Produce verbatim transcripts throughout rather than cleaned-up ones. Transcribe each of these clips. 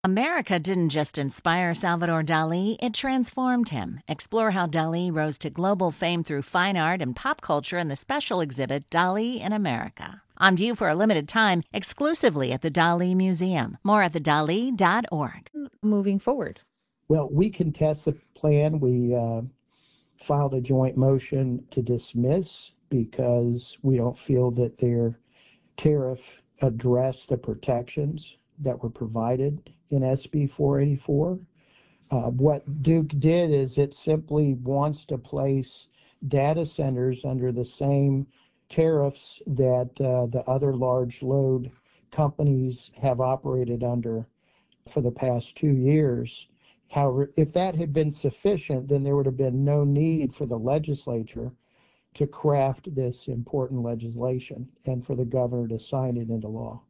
America didn't just inspire Salvador Dali, it transformed him. Explore how Dali rose to global fame through fine art and pop culture in the special exhibit Dali in America. On view for a limited time, exclusively at the Dali Museum. More at the dali dot org. Moving forward. Well, we contest the plan. We uh, filed a joint motion to dismiss because we don't feel that their tariff addressed the protections that were provided in S B four eighty-four. Uh, what Duke did is it simply wants to place data centers under the same tariffs that uh, the other large load companies have operated under for the past two years. However, if that had been sufficient, then there would have been no need for the legislature to craft this important legislation and for the governor to sign it into law.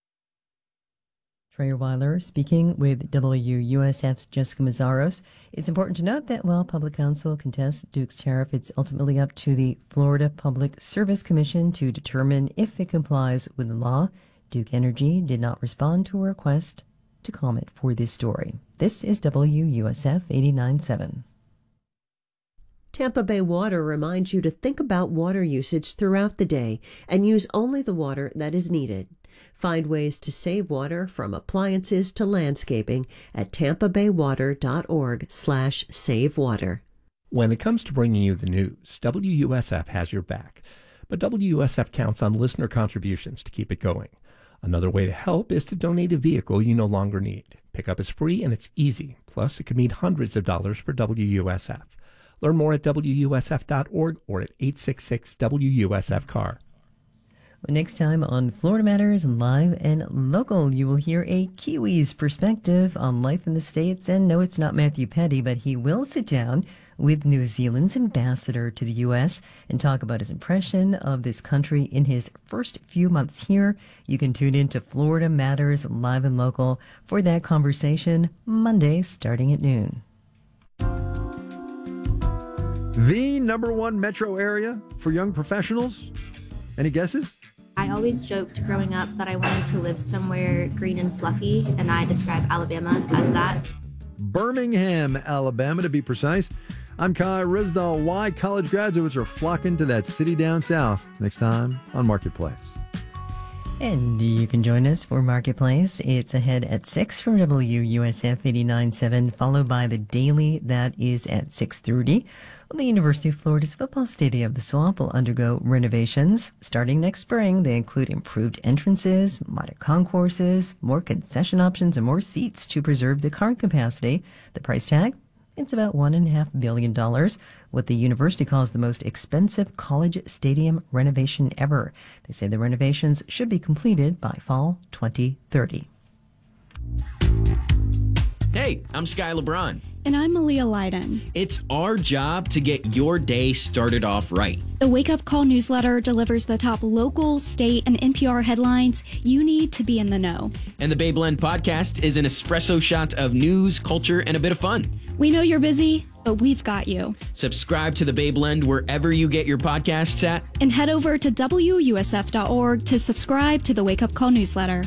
Treyer Weiler speaking with W U S F's Jessica Mazzaros. It's important to note that while public counsel contests Duke's tariff, it's ultimately up to the Florida Public Service Commission to determine if it complies with the law. Duke Energy did not respond to a request to comment for this story. This is W U S F eighty-nine point seven. Tampa Bay Water reminds you to think about water usage throughout the day and use only the water that is needed. Find ways to save water from appliances to landscaping at tampa bay water dot org slash save water. When it comes to bringing you the news, W U S F has your back, but W U S F counts on listener contributions to keep it going. Another way to help is to donate a vehicle you no longer need. Pickup is free and it's easy. Plus, it could mean hundreds of dollars for W U S F. Learn more at W U S F dot org or at eight six six W U S F C A R. Next time on Florida Matters Live and Local, you will hear a Kiwi's perspective on life in the States. And no, it's not Matthew Petty, but he will sit down with New Zealand's ambassador to the U S and talk about his impression of this country in his first few months here. You can tune in to Florida Matters Live and Local for that conversation Monday starting at noon. The number one metro area for young professionals? Any guesses? I always joked growing up that I wanted to live somewhere green and fluffy, and I describe Alabama as that. Birmingham, Alabama, to be precise. I'm Kai Rizdal. Why college graduates are flocking to that city down south. Next time on Marketplace. And you can join us for Marketplace. It's ahead at six from W U S F eighty-nine point seven, followed by the Daily. That is at six thirty. Well, the University of Florida's football stadium, the Swamp, will undergo renovations. Starting next spring, they include improved entrances, modern concourses, more concession options, and more seats to preserve the current capacity. The price tag? It's about one point five billion dollars, what the university calls the most expensive college stadium renovation ever. They say the renovations should be completed by fall twenty thirty. Hey, I'm Sky LeBron. And I'm Malia Leiden. It's our job to get your day started off right. The Wake Up Call newsletter delivers the top local, state, and N P R headlines you need to be in the know. And the Bay Blend podcast is an espresso shot of news, culture, and a bit of fun. We know you're busy, but we've got you. Subscribe to the Bay Blend wherever you get your podcasts at. And head over to W U S F dot org to subscribe to the Wake Up Call newsletter.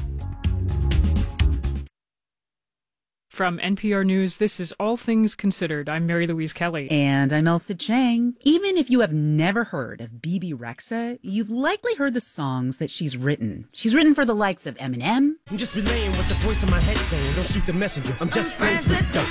From N P R News, this is All Things Considered. I'm Mary Louise Kelly. And I'm Elsa Chang. Even if you have never heard of Bebe Rexha, you've likely heard the songs that she's written. She's written for the likes of Eminem. I'm just relaying what the voice in my head saying. Don't shoot the messenger. I'm just I'm friends, friends with the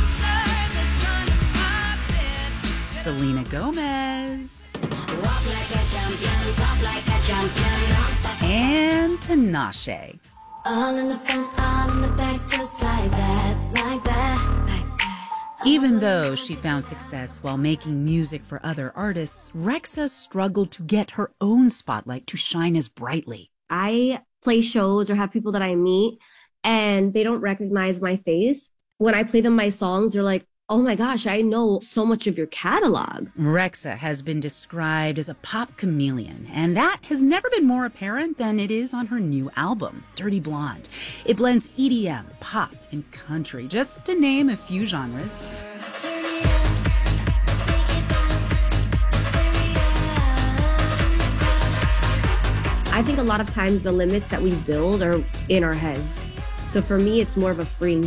monster, Selena Gomez. Walk like a champion, talk like a champion. And Tinashe. All in the front, all in the back, just like that, like that, like that. Even though she found success while making music for other artists, Rexha struggled to get her own spotlight to shine as brightly. I play shows or have people that I meet and they don't recognize my face. When I play them my songs, they're like, oh my gosh, I know so much of your catalog. Rexha has been described as a pop chameleon, and that has never been more apparent than it is on her new album, Dirty Blonde. It blends E D M, pop, and country, just to name a few genres. I think a lot of times the limits that we build are in our heads. So for me, it's more of a freeing